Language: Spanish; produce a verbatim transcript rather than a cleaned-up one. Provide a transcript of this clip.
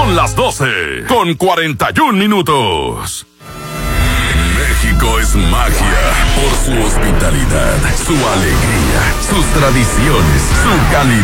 Son las doce con cuarenta y un minutos. México es magia por su hospitalidad, su alegría, sus tradiciones, su calidad.